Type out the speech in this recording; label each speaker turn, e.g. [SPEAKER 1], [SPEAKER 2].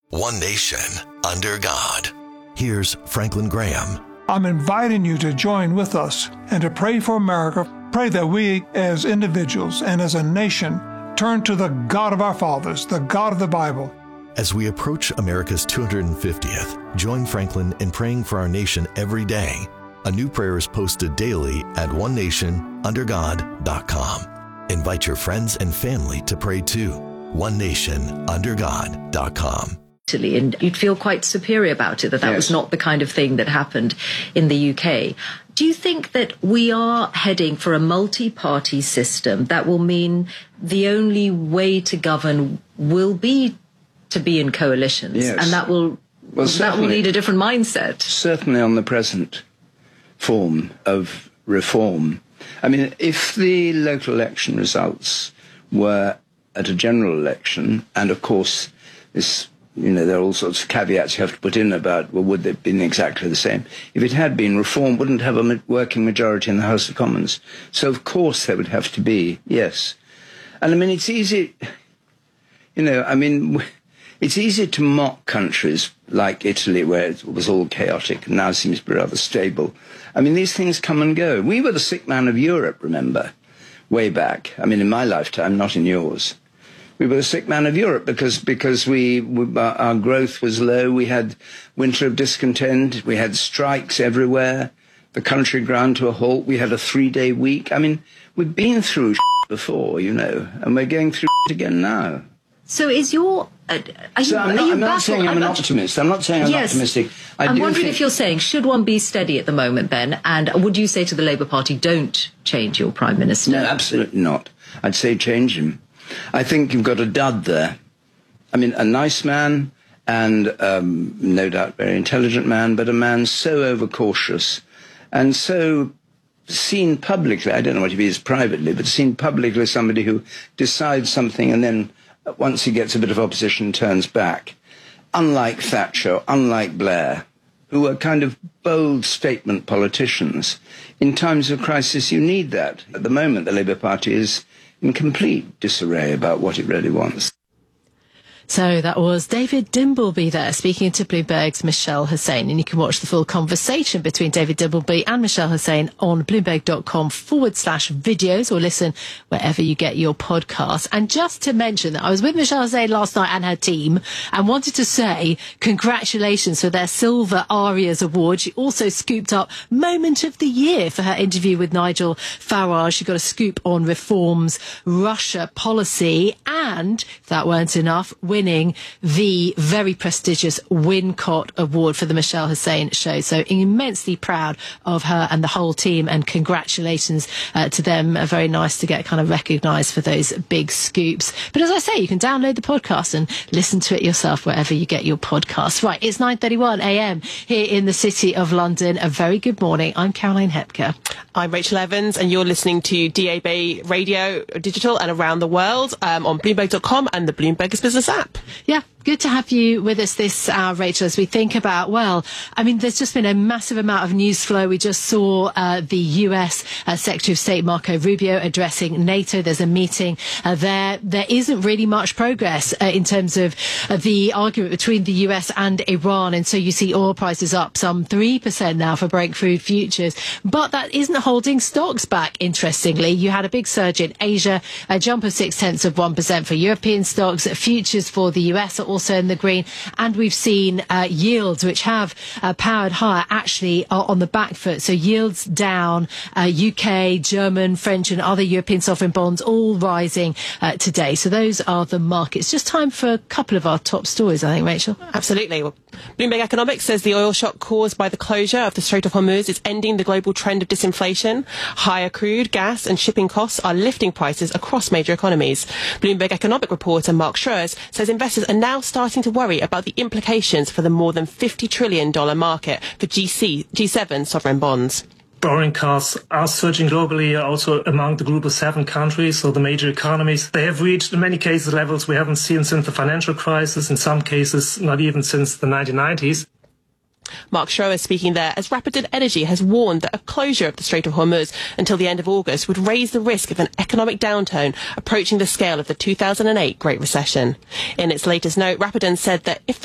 [SPEAKER 1] One nation, under God. Here's Franklin Graham.
[SPEAKER 2] I'm inviting you to join with us and to pray for America. Pray that we as individuals and as a nation turn to the God of our fathers, the God of the Bible.
[SPEAKER 1] As we approach America's 250th, join Franklin in praying for our nation every day. A new prayer is posted daily at onenationundergod.com. Invite your friends and family to pray too. onenationundergod.com.
[SPEAKER 3] And you'd feel quite superior about it, that
[SPEAKER 4] Yes.
[SPEAKER 3] was not the kind of thing that happened in the UK. Do you think that we are heading for a multi-party system that will mean the only way to govern will be to be in coalitions?
[SPEAKER 4] Yes.
[SPEAKER 3] And that will need a different mindset?
[SPEAKER 4] Certainly on the present form of reform. I mean, if the local election results were at a general election, and of course this, there are all sorts of caveats you have to put in about, well, would they have been exactly the same? If it had been, reform wouldn't have a working majority in the House of Commons. So, of course, there would have to be, yes. And, I mean, it's easy, it's easy to mock countries like Italy, where it was all chaotic and now seems to be rather stable. I mean, these things come and go. We were the sick man of Europe, remember, way back. I mean, in my lifetime, not in yours. We were the sick man of Europe because our growth was low. We had winter of discontent. We had strikes everywhere. The country ground to a halt. We had a 3-day week. I mean, we've been through before, and we're going through again now.
[SPEAKER 3] So is your...
[SPEAKER 4] I'm not saying I'm an optimist. I'm not saying I'm optimistic.
[SPEAKER 3] I'm wondering if you're saying, should one be steady at the moment then? And would you say to the Labour Party, don't change your Prime Minister?
[SPEAKER 4] No, absolutely not. I'd say change him. I think you've got a dud there. I mean, a nice man and no doubt very intelligent man, but a man so overcautious and so seen publicly, I don't know what he is privately, but seen publicly as somebody who decides something and then once he gets a bit of opposition turns back. Unlike Thatcher, unlike Blair, who are kind of bold statement politicians. In times of crisis, you need that. At the moment, the Labour Party is in complete disarray about what it really wants.
[SPEAKER 5] So that was David Dimbleby there speaking to Bloomberg's Michelle Hussein. And you can watch the full conversation between David Dimbleby and Michelle Hussein on bloomberg.com/videos or listen wherever you get your podcasts. And just to mention that I was with Michelle Hussein last night and her team and wanted to say congratulations for their Silver Arias Award. She also scooped up Moment of the Year for her interview with Nigel Farage. She got a scoop on Reform's Russia policy and, if that weren't enough, winning the very prestigious Wincott Award for the Michelle Hussein Show. So immensely proud of her and the whole team, and congratulations to them. Very nice to get kind of recognised for those big scoops. But as I say, you can download the podcast and listen to it yourself wherever you get your podcasts. Right, it's 9:31 a.m. here in the City of London. A very good morning. I'm Caroline Hepker.
[SPEAKER 6] I'm Rachel Evans, and you're listening to DAB Radio Digital and around the world on Bloomberg.com and the Bloomberg Business app.
[SPEAKER 5] Yeah, good to have you with us this hour, Rachel, as we think about, there's just been a massive amount of news flow. We just saw the US Secretary of State Marco Rubio addressing NATO. There's a meeting there. There isn't really much progress in terms of the argument between the US and Iran. And so you see oil prices up some 3% now for Brent crude futures. But that isn't holding stocks back, interestingly. You had a big surge in Asia, a jump of 0.6% for European stocks. Futures for the US are also in the green, and we've seen yields which have powered higher actually are on the back foot. So yields down, UK, German, French and other European sovereign bonds all rising today. So those are the markets. Just time for a couple of our top stories, I think, Rachel.
[SPEAKER 6] Absolutely. Well, Bloomberg Economics says the oil shock caused by the closure of the Strait of Hormuz is ending the global trend of disinflation. Higher crude, gas and shipping costs are lifting prices across major economies. Bloomberg Economic reporter Mark Schroers says investors are now starting to worry about the implications for the more than $50 trillion market for G7 sovereign bonds.
[SPEAKER 7] Borrowing costs are surging globally, also among the group of 7 countries, so the major economies. They have reached, in many cases, levels we haven't seen since the financial crisis, in some cases not even since the 1990s.
[SPEAKER 6] Mark Schroer speaking there as Rapidin Energy has warned that a closure of the Strait of Hormuz until the end of August would raise the risk of an economic downturn approaching the scale of the 2008 Great Recession. In its latest note, Rapidin said that if